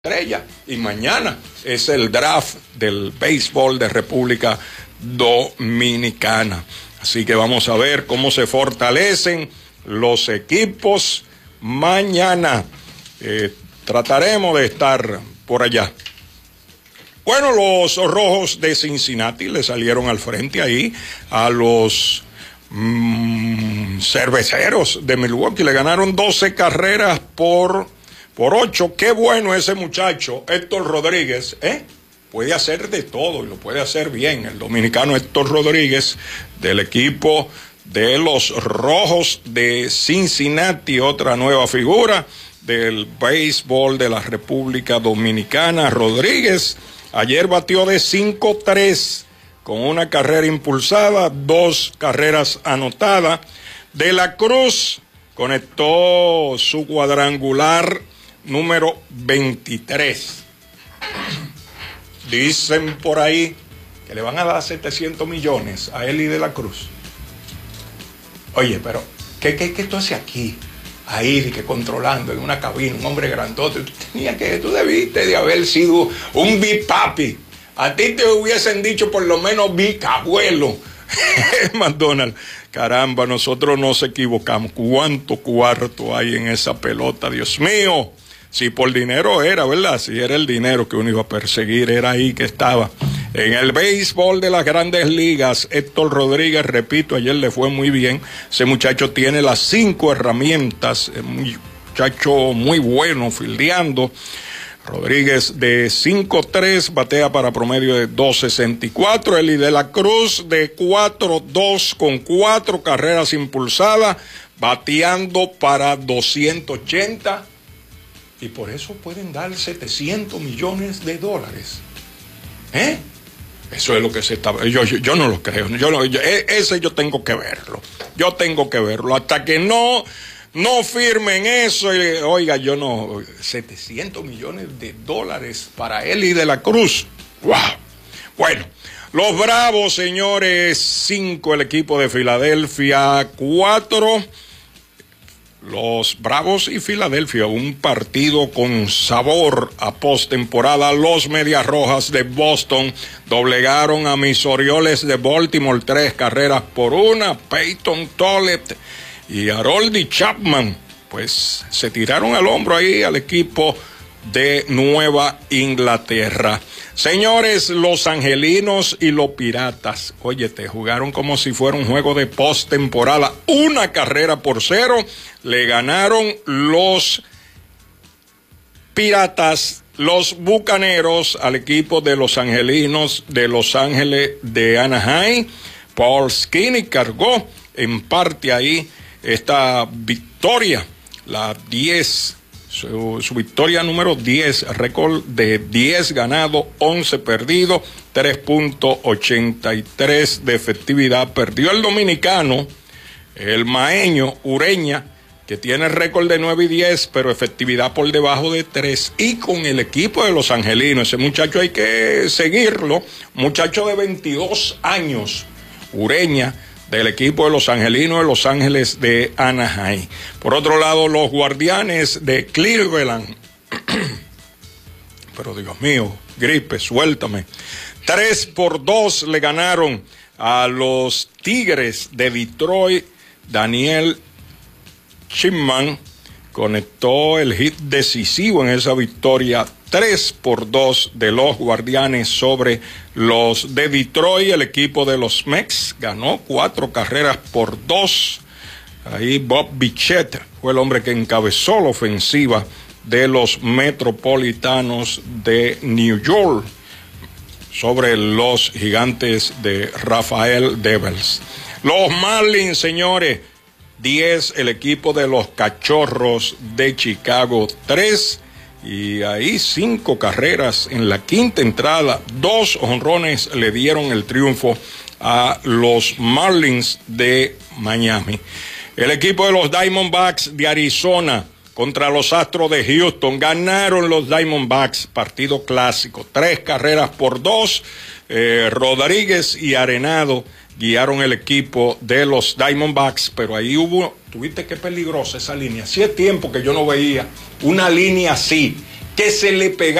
estrella, y mañana es el draft del béisbol de República Dominicana. Así que vamos a ver cómo se fortalecen los equipos mañana. Trataremos de estar por allá. Bueno, los Rojos de Cincinnati le salieron al frente ahí a los Cerveceros de Milwaukee. Le ganaron 12 carreras por 8. Qué bueno ese muchacho, Héctor Rodríguez, puede hacer de todo y lo puede hacer bien. El dominicano Héctor Rodríguez del equipo de los Rojos de Cincinnati, otra nueva figura del béisbol de la República Dominicana. Rodríguez ayer batió de 5-3 con una carrera impulsada, 2 carreras anotadas. De la Cruz conectó su cuadrangular número 23. Dicen por ahí que le van a dar 700 millones a Eli de la Cruz. Oye, pero ¿qué tú haces aquí? Ahí, que controlando en una cabina, un hombre grandote. Tú debiste de haber sido un bipapi. A ti te hubiesen dicho por lo menos bicabuelo. McDonald, caramba, nosotros nos equivocamos. ¿Cuánto cuarto hay en esa pelota? Dios mío. Si por dinero era, ¿verdad? Si era el dinero que uno iba a perseguir, era ahí que estaba. En el béisbol de las Grandes Ligas, Héctor Rodríguez, repito, ayer le fue muy bien. Ese muchacho tiene las 5 herramientas, un muchacho muy bueno, fildeando. Rodríguez de 5-3, batea para promedio de 2.64. Eli de la Cruz de 4-2 con 4 carreras impulsadas, bateando para 280. Y por eso pueden dar 700 millones de dólares. Eso es lo que se está... Yo no lo creo. Ese yo tengo que verlo. Yo tengo que verlo. Hasta que no firmen eso. Oiga, yo no... 700 millones de dólares para Eli de la Cruz. ¡Wow! Bueno, los Bravos, señores, 5 el equipo de Filadelfia, 4... Los Bravos y Filadelfia, un partido con sabor a postemporada. Los Medias Rojas de Boston doblegaron a mis Orioles de Baltimore 3 carreras por 1. Peyton Tollett y Harold Chapman, pues se tiraron al hombro ahí al equipo de Nueva Inglaterra. Señores, los Angelinos y los Piratas, óyete, jugaron como si fuera un juego de postemporada. 1 carrera por 0 le ganaron los Piratas, los Bucaneros, al equipo de los Angelinos de Los Ángeles de Anaheim. Paul Skinny cargó en parte ahí esta victoria, la 10. Su victoria número 10, récord de 10 ganados, 11 perdidos, 3.83 de efectividad. Perdió el dominicano, el maeño Ureña, que tiene récord de 9-10, pero efectividad por debajo de 3. Y con el equipo de los Angelinos, ese muchacho hay que seguirlo, muchacho de 22 años, Ureña, del equipo de los Angelinos de Los Ángeles de Anaheim. Por otro lado, los Guardianes de Cleveland. Pero Dios mío, gripe, suéltame. 3-2 le ganaron a los Tigres de Detroit. Daniel Chipman conectó el hit decisivo en esa victoria. 3-2 de los Guardianes sobre los de Detroit. El equipo de los Mex ganó 4 carreras por 2. Ahí Bob Bichette fue el hombre que encabezó la ofensiva de los Metropolitanos de New York sobre los Gigantes de Rafael Devers. Los Marlins, señores, 10 el equipo de los Cachorros de Chicago, 3. Y ahí 5 carreras en la quinta entrada, 2 jonrones le dieron el triunfo a los Marlins de Miami. El equipo de los Diamondbacks de Arizona contra los Astros de Houston, ganaron los Diamondbacks, partido clásico, 3 carreras por 2. Rodríguez y Arenado guiaron el equipo de los Diamondbacks, pero ahí tuviste qué peligrosa esa línea. Hacía tiempo que yo no veía una línea así, que se le pegaba